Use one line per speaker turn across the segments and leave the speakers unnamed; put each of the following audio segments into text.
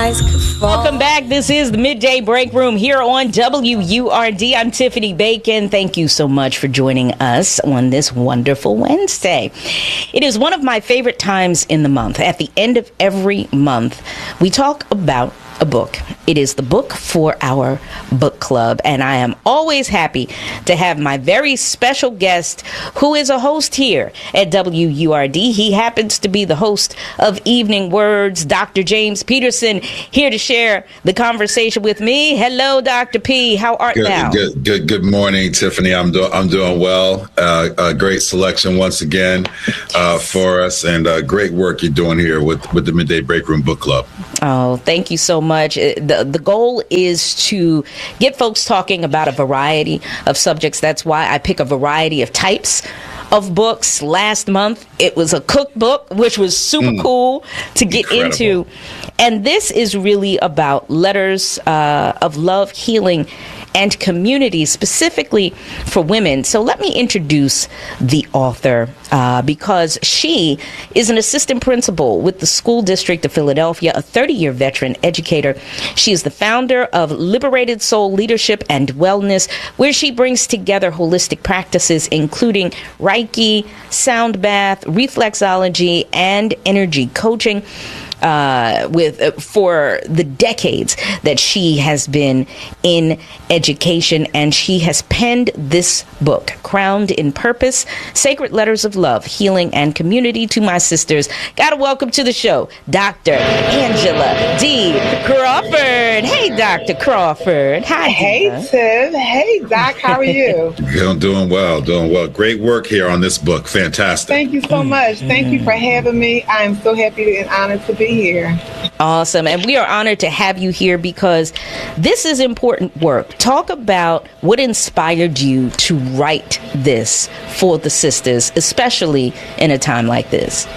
skies could fall.
Welcome back. This is the Midday Break Room here on WURD. I'm Tiffany Bacon. Thank you so much for joining us on this wonderful Wednesday. It is one of my favorite times in the month. At the end of every month, we talk about a book. It is the book for our book club, and I am always happy to have my very special guest, who is a host here at WURD. He happens to be the host of Evening Words, Dr. James Peterson, here to share the conversation with me. Hello, Dr. P. How art thou?
Good morning, Tiffany. I'm doing well. A great selection once again for us, and great work you're doing here with the Midday Break Room Book Club.
Oh, thank you so much. The goal is to get folks talking about a variety of subjects. That's why I pick a variety of types of books. Last month, it was a cookbook, which was super cool to get into. And this is really about letters of love, healing, and community, specifically for women. So let me introduce the author because she is an assistant principal with the School District of Philadelphia, a 30-year veteran educator. She is the founder of Liberated Soul Leadership and Wellness, where she brings together holistic practices, including Reiki, sound bath, reflexology, and energy coaching. For the decades that she has been in education, and she has penned this book, Crowned in Purpose, Sacred Letters of Love, Healing, and Community. To my sisters, gotta welcome to the show, Dr. Angela D. Crawford. Hey, Dr. Crawford. Hi,
hey, Tiff. Hey, Doc. How are you?
Doing well. Great work here on this book. Fantastic.
Thank you so much. Thank you for having me. I am so happy and honored to be here.
Awesome. And we are honored to have you here because this is important work. Talk about what inspired you to write this for the sisters, especially in a time like this.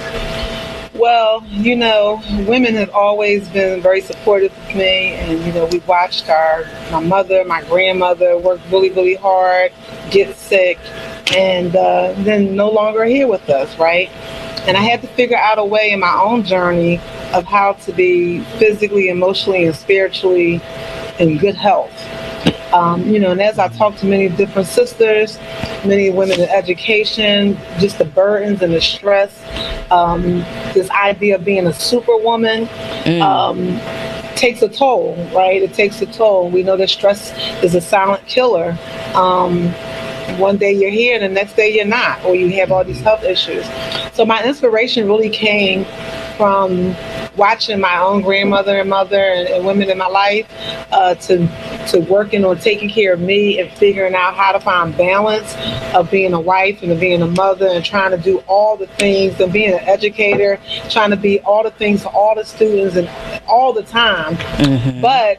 Well, women have always been very supportive of me, and, we watched my mother, my grandmother work really, really hard, get sick, and then no longer here with us, right? And I had to figure out a way in my own journey of how to be physically, emotionally, and spiritually in good health. And as I talk to many different sisters, many women in education, just the burdens and the stress, this idea of being a superwoman takes a toll, right? It takes a toll. We know that stress is a silent killer. One day you're here, and the next day you're not, or you have all these health issues. So my inspiration really came from watching my own grandmother and mother and women in my life to working on taking care of me and figuring out how to find balance of being a wife and of being a mother and trying to do all the things and being an educator, trying to be all the things to all the students and all the time. But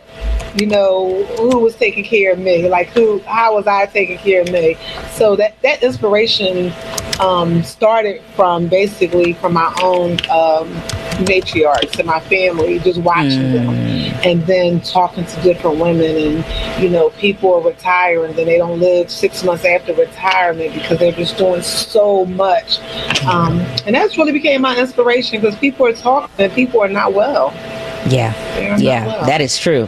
who was taking care of me? How was I taking care of me? So that inspiration started from my own matriarchs in my family, just watching them, and then talking to different women, and people are retiring, then they don't live 6 months after retirement because they're just doing so much, and that's really became my inspiration because people are talking and people are not well.
That is true.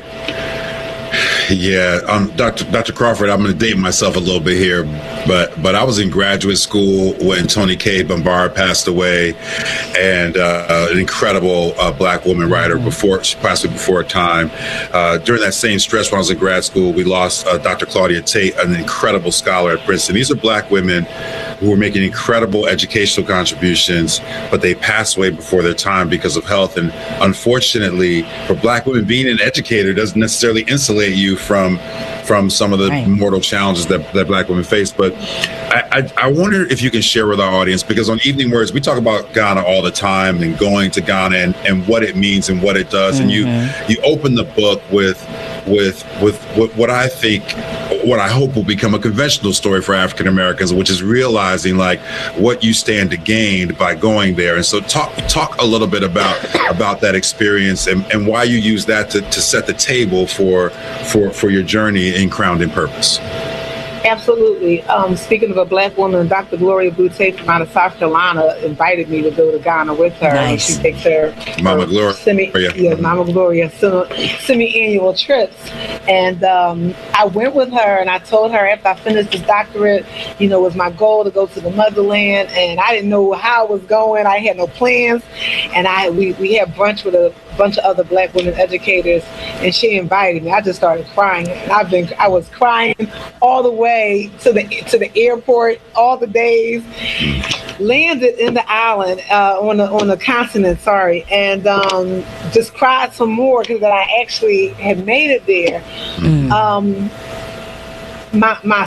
Yeah, Dr. Crawford, I'm going to date myself a little bit here, but I was in graduate school when Toni Cade Bambara passed away, and an incredible black woman writer she passed away before her time. During that same stretch when I was in grad school, we lost Dr. Claudia Tate, an incredible scholar at Princeton. These are black women who were making incredible educational contributions, but they passed away before their time because of health. And unfortunately, for black women, being an educator doesn't necessarily insulate you from some of the mortal challenges that black women face. But I wonder if you can share with our audience, because on Evening Words, we talk about Ghana all the time and going to Ghana and what it means and what it does. And you open the book with what I hope will become a conventional story for African Americans, which is realizing what you stand to gain by going there. And so talk a little bit about that experience and why you use that to set the table for your journey in Crowned in Purpose.
Absolutely. Speaking of a black woman, Dr. Gloria Boutte from out of South Carolina invited me to go to Ghana with her.
Nice.
She takes her
Mama Gloria.
Mama Gloria semi-annual trips. And I went with her, and I told her after I finished this doctorate, it was my goal to go to the motherland, and I didn't know how it was going. I had no plans, and we had brunch with a bunch of other black women educators, and she invited me. I just started crying, and I was crying all the way to the airport, all the days. Landed in the island on the continent, and just cried some more because I actually had made it there. My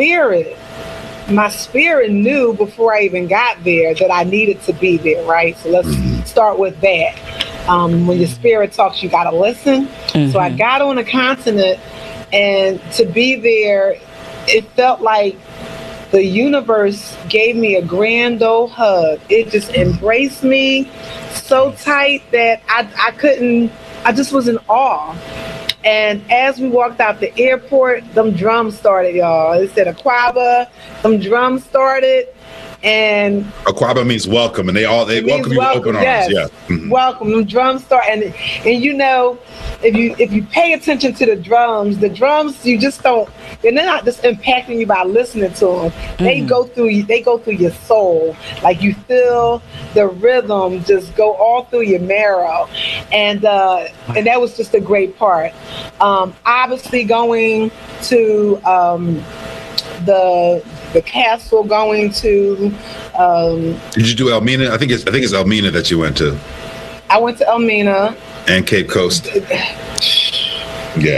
spirit knew before I even got there that I needed to be there, right? So let's start with that. When your spirit talks, you got to listen. So I got on the continent, and to be there, it felt like the universe gave me a grand old hug. It just embraced me so tight that I just was in awe. And as we walked out the airport, them drums started, y'all. It said Akwaaba, them drums started. And
Akwaaba means welcome, and they welcome you with open arms.
Yes.
Yeah,
welcome. The drums start, and if you pay attention to the drums, you just don't. They're not just impacting you by listening to them. They go through you. They go through your soul. Like you feel the rhythm just go all through your marrow, and that was just a great part. Obviously, going to the castle, going to
did you do Elmina? I think it's Elmina that you went to.
I went to Elmina
and Cape Coast. Yeah.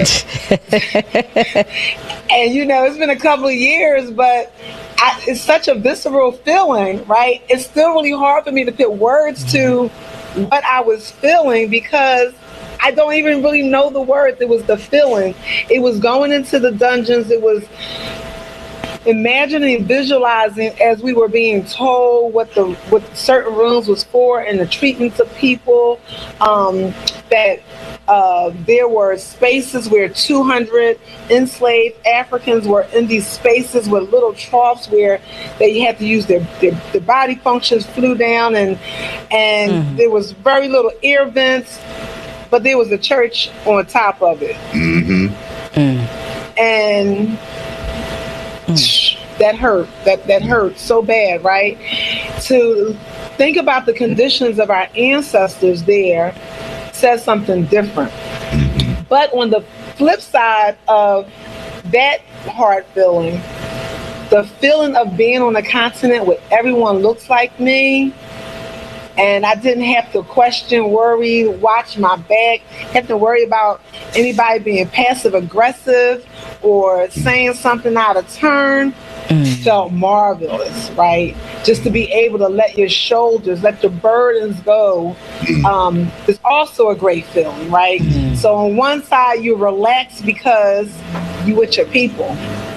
And it's been a couple of years, but it's such a visceral feeling, right? It's still really hard for me to put words to what I was feeling because I don't even really know the words. It was the feeling. It was going into the dungeons. It was imagining, visualizing as we were being told what certain rooms was for and the treatments of people, that there were spaces where 200 enslaved Africans were in these spaces with little troughs where they had to use their body functions flew down, and there was very little air vents, but there was a church on top of it. And that hurt. That hurt so bad, right? To think about the conditions of our ancestors there says something different. But on the flip side of that hard feeling, the feeling of being on a continent where everyone looks like me, and I didn't have to question, worry, watch my back, have to worry about anybody being passive aggressive or saying something out of turn, felt marvelous, right? Just to be able to let your shoulders, let your burdens go, is also a great feeling, right? So on one side, you relax because you with your people.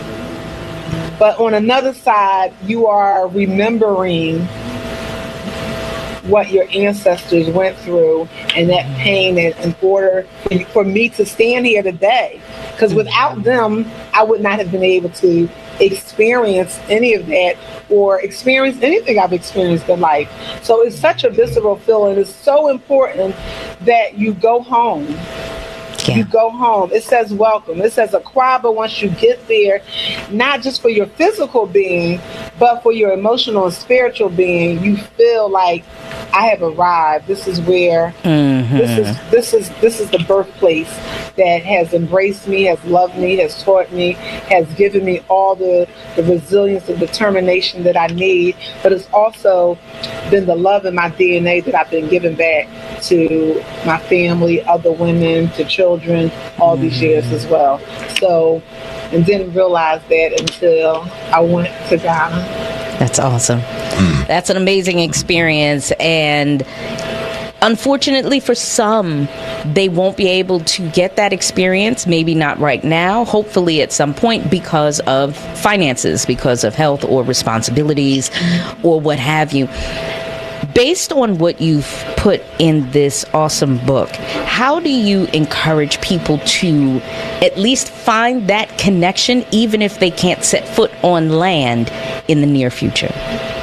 But on another side, you are remembering what your ancestors went through and that pain in order for me to stand here today. Because without them, I would not have been able to experience any of that or experience anything I've experienced in life. So it's such a visceral feeling. It's so important that you go home. Yeah. You go home. It says welcome. It says Akwaaba once you get there, not just for your physical being, but for your emotional and spiritual being. You feel like I have arrived. This is where this is the birthplace that has embraced me, has loved me, has taught me, has given me all the resilience and determination that I need. But it's also been the love in my DNA that I've been giving back to my family, other women, to children, all these years as well. So, and didn't realize that until I went to Ghana.
That's awesome. That's an amazing experience. And unfortunately for some, they won't be able to get that experience, maybe not right now, hopefully at some point, because of finances, because of health or responsibilities or what have you. based on what you've put in this awesome book, how do you encourage people to at least find that connection, even if they can't set foot on land in the near future?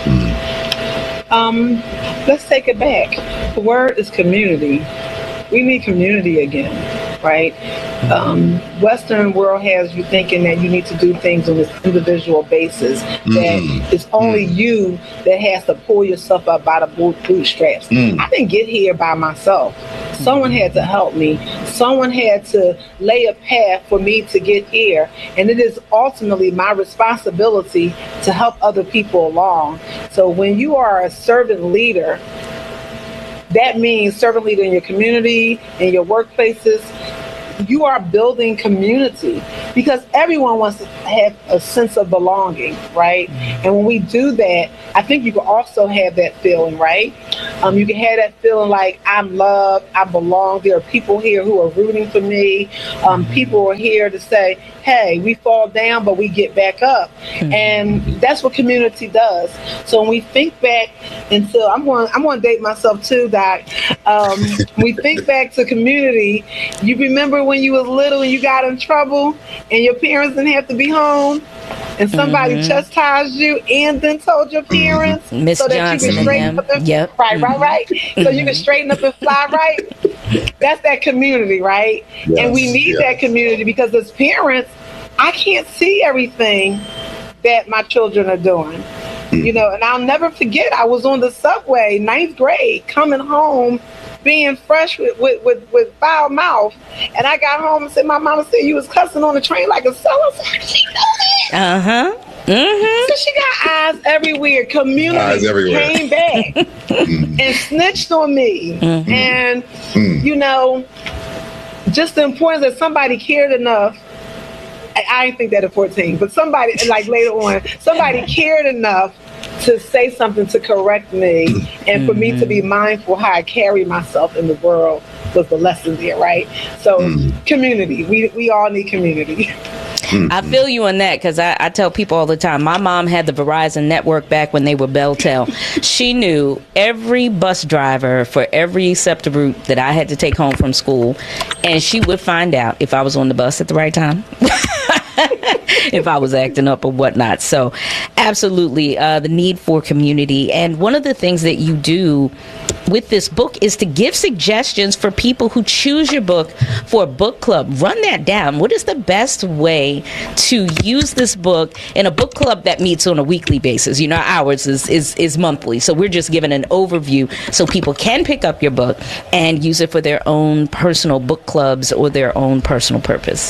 Let's take it back. The word is community. We need community again, right? Western world has you thinking that you need to do things on this individual basis, that it's only you that has to pull yourself up by the bootstraps. I didn't get here by myself. Someone had to help me. Someone had to lay a path for me to get here. And it is ultimately my responsibility to help other people along. So when you are a servant leader, that means servant leader in your community, in your workplaces. You are building community because everyone wants to have a sense of belonging, right? And when we do that, I think you can also have that feeling, right? You can have that feeling like I'm loved, I belong. There are people here who are rooting for me. People are here to say, hey, we fall down, but we get back up. And that's what community does. So when we think back into, I'm going to date myself too, Doc. We think back to community. You remember when you was little and you got in trouble and your parents didn't have to be home and somebody chastised you and then told your parents
Miss
so that
Johnson
you could straighten up and right. So you can straighten up and fly right. That's that community, right? Yes, and we need that community because as parents, I can't see everything that my children are doing. You know, and I'll never forget, I was on the subway, 9th grade, coming home, being fresh with foul mouth. And I got home and said, my mama said you was cussing on the train like a seller. She know that. So she got eyes everywhere. Community came back and snitched on me. And, you know, just the importance that somebody cared enough. I didn't think that at 14, but somebody, like later on, somebody cared enough to say something to correct me and for me to be mindful how I carry myself in the world was the lesson there, right? So community, we all need community.
I feel you on that because I tell people all the time, my mom had the Verizon network back when they were Beltel. She knew every bus driver for every SEPTA route that I had to take home from school, and she would find out if I was on the bus at the right time. If I was acting up or whatnot. So absolutely the need for community. And one of the things that you do with this book is to give suggestions for people who choose your book for a book club. Run that down. What is the best way to use this book in a book club that meets on a weekly basis? You know, ours is monthly. So we're just giving an overview so people can pick up your book and use it for their own personal book clubs or their own personal purpose.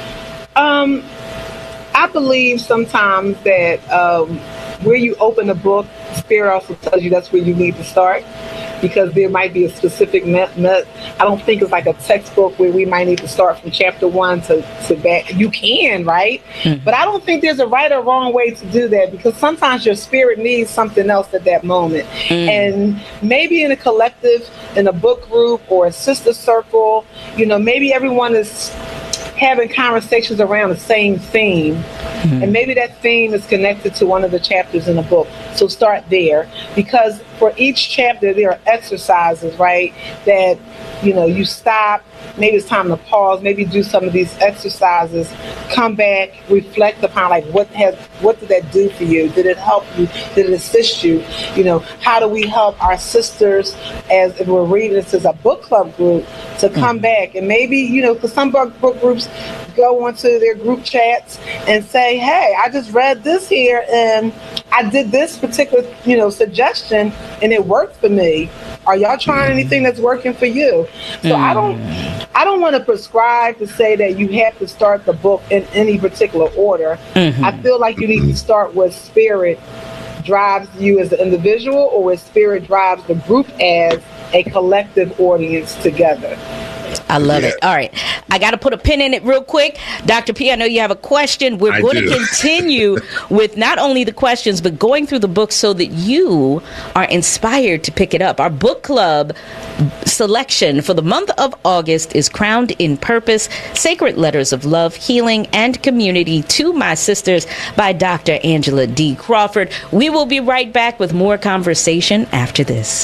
I believe sometimes that where you open a book, Spirit also tells you that's where you need to start because there might be a specific I don't think it's like a textbook where we might need to start from chapter 1 to back. You can, right? But I don't think there's a right or wrong way to do that because sometimes your spirit needs something else at that moment. And maybe in a collective, in a book group or a sister circle, you know, maybe everyone is having conversations around the same theme. And maybe that theme is connected to one of the chapters in the book. So start there because for each chapter there are exercises, right? That, you know, you stop, maybe it's time to pause, maybe do some of these exercises, come back, reflect upon like what did that do for you? Did it help you? Did it assist you? You know, how do we help our sisters as if we're reading this as a book club group to come back and maybe, you know, because some book groups go onto their group chats and say, hey, I just read this here and I did this particular, you know, suggestion and it worked for me. Are y'all trying anything that's working for you? So I don't want to prescribe to say that you have to start the book in any particular order. I feel like you need to start with spirit drives you as an individual or where spirit drives the group as a collective audience together.
I love it. All right. I got to put a pin in it real quick. Dr. P, I know you have a question. We're going to continue with not only the questions, but going through the book so that you are inspired to pick it up. Our book club selection for the month of August is Crowned in Purpose, Sacred Letters of Love, Healing, and Community to My Sisters by Dr. Angela D. Crawford. We will be right back with more conversation after this.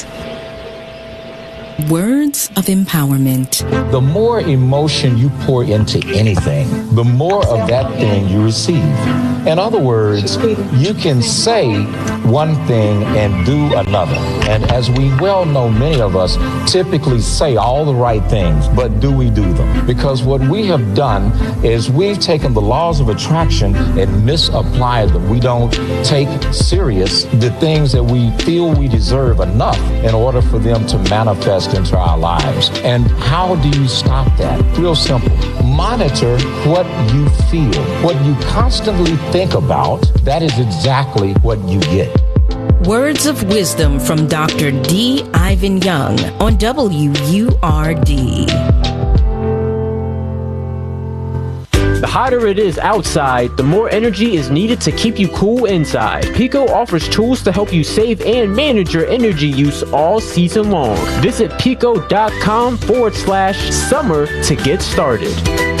Words of empowerment.
The more emotion you pour into anything, the more of that thing you receive. In other words, you can say one thing and do another. And as we well know, many of us typically say all the right things, but do we do them? Because what we have done is we've taken the laws of attraction and misapplied them. We don't take serious the things that we feel we deserve enough in order for them to manifest into our lives. And how do you stop that? Real simple. Monitor what you feel. What you constantly think about, that is exactly what you get.
Words of wisdom from Dr. D. Ivan Young on WURD.
The hotter it is outside, the more energy is needed to keep you cool inside. Pico offers tools to help you save and manage your energy use all season long. Visit pico.com/summer to get started.